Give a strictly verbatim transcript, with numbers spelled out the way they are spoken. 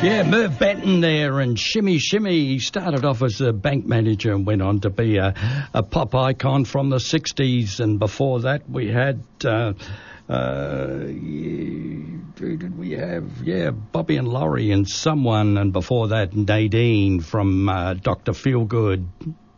Yeah, Merv Benton there and Shimmy Shimmy. He started off as a bank manager and went on to be a, a pop icon from the sixties. And before that, we had... Uh, Uh, who did we have? Yeah, Bobby and Laurie and someone, and before that, Nadine from uh, Doctor Feelgood.